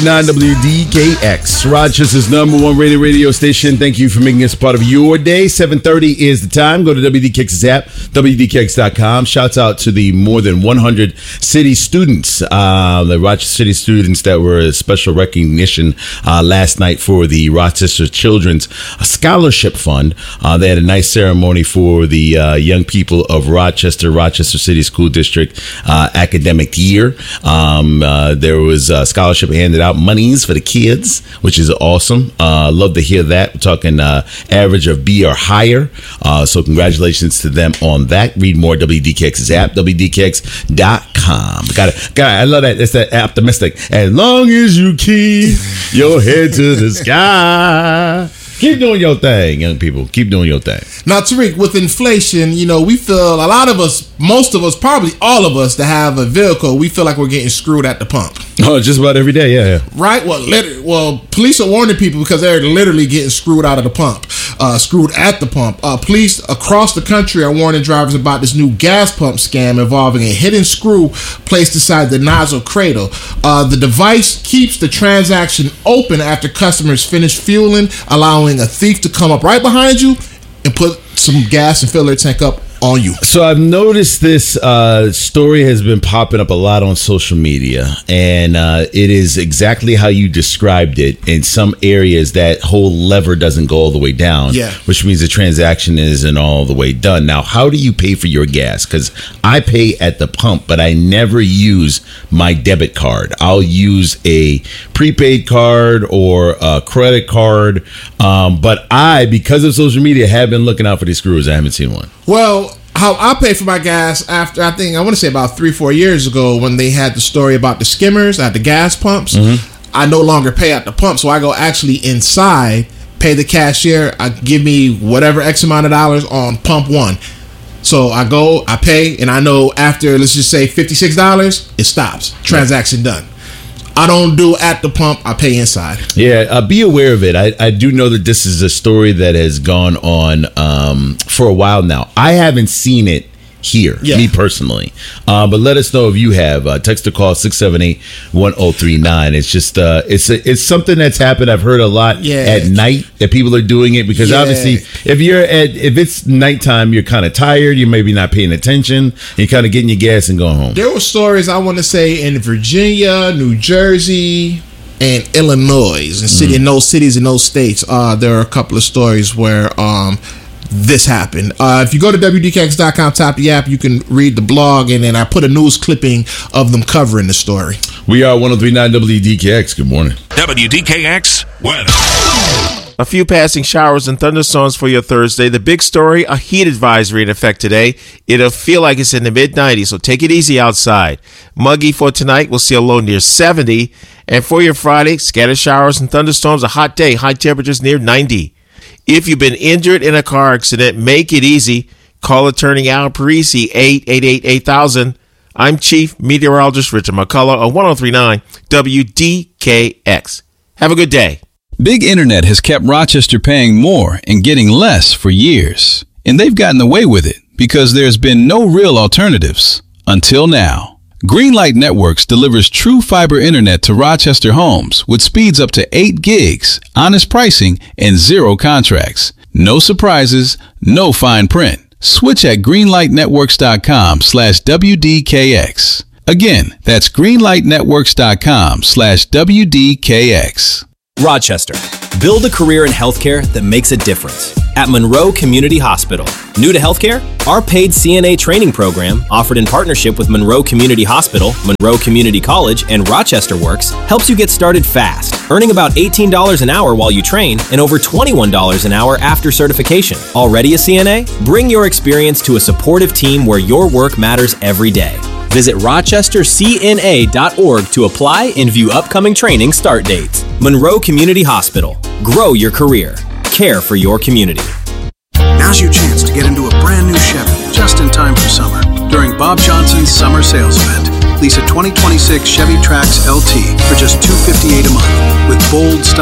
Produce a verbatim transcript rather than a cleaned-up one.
nine W D K X, Rochester's number one rated radio station. Thank you for making us part of your day. seven thirty is the time. Go to W D K X's app, W D K X dot com. Shouts out to the more than one hundred city students, uh, the Rochester City students that were a special recognition uh, last night for the Rochester Children's Scholarship Fund. Uh, they had a nice ceremony for the uh, young people of Rochester, Rochester City School District uh, academic year. Um, uh, there was a scholarship handed out, monies for the kids, which is awesome. Uh, love to hear that. We're talking uh, average of B or higher. Uh, so congratulations to them on that. Read more W D K X's app, W D K X dot com. Got it. Got it. I love that. It's that optimistic. As long as you keep your head to the sky. Keep doing your thing, young people. Keep doing your thing. Now, Tariq, with inflation, you know, we feel, a lot of us, most of us, probably all of us that have a vehicle, we feel like we're getting screwed at the pump. Oh, just about every day, yeah. yeah. Right? Well, lit- well, police are warning people because they're literally getting screwed out of the pump, uh, screwed at the pump. Uh, police across the country are warning drivers about this new gas pump scam involving a hidden screw placed inside the nozzle cradle. Uh, the device keeps the transaction open after customers finish fueling, allowing a thief to come up right behind you and put some gas and fill their tank up on you. So I've noticed this uh, story has been popping up a lot on social media, and uh, it is exactly how you described it. In some areas, that whole lever doesn't go all the way down, yeah. which means the transaction isn't all the way done. Now, how do you pay for your gas? Because I pay at the pump, but I never use my debit card. I'll use a prepaid card or a credit card, um, but I, because of social media, have been looking out for these screws. I haven't seen one. Well, how I pay for my gas after, I think, I want to say about three, four years ago when they had the story about the skimmers at the gas pumps, mm-hmm. I no longer pay at the pump. So I go actually inside, pay the cashier, I give me whatever X amount of dollars on pump one. So I go, I pay, and I know after, let's just say fifty-six dollars, it stops. Transaction done. I don't do at the pump. I pay inside. Yeah, uh, be aware of it. I, I do know that this is a story that has gone on um, for a while now. I haven't seen it here, yeah. me personally. Uh, but let us know if you have. Uh, text or call six seven eight, one oh three nine. It's just uh, it's a, it's something that's happened. I've heard a lot yeah. at night that people are doing it because yeah. obviously if you're at if it's nighttime, you're kind of tired. You're maybe not paying attention. You're kind of getting your gas and going home. There were stories I want to say in Virginia, New Jersey, and Illinois, and city mm. in those cities in those states. Uh, there are a couple of stories where um. this happened. Uh, if you go to W D K X dot com, tap the app, you can read the blog, and then I put a news clipping of them covering the story. We are one oh three point nine W D K X. Good morning. W D K X weather. A few passing showers and thunderstorms for your Thursday. The big story, a heat advisory in effect today. It'll feel like it's in the mid nineties, so take it easy outside. Muggy for tonight. We'll see a low near seventy. And for your Friday, scattered showers and thunderstorms, a hot day, high temperatures near ninety. If you've been injured in a car accident, make it easy. Call attorney Al Parisi, eight eight eight, eight thousand. I'm Chief Meteorologist Richard McCullough on one oh three point nine W D K X. Have a good day. Big Internet has kept Rochester paying more and getting less for years. And they've gotten away with it because there's been no real alternatives until now. Greenlight Networks delivers true fiber internet to Rochester homes with speeds up to eight gigs, honest pricing, and zero contracts. No surprises, no fine print. Switch at greenlightnetworks.com slash WDKX. Again, that's greenlightnetworks.com slash WDKX. Rochester. Build a career in healthcare that makes a difference. At Monroe Community Hospital. New to healthcare? Our paid C N A training program, offered in partnership with Monroe Community Hospital, Monroe Community College, and Rochester Works, helps you get started fast, earning about eighteen dollars an hour while you train and over twenty-one dollars an hour after certification. Already a C N A? Bring your experience to a supportive team where your work matters every day. Visit rochester c n a dot org to apply and view upcoming training start dates. Monroe Community Hospital. Grow your career. Care for your community. Now's your chance to get into a brand new Chevy just in time for summer during Bob Johnson's summer sales event. Lease a twenty twenty-six Chevy Trax L T for just two hundred fifty-eight dollars a month with bold style.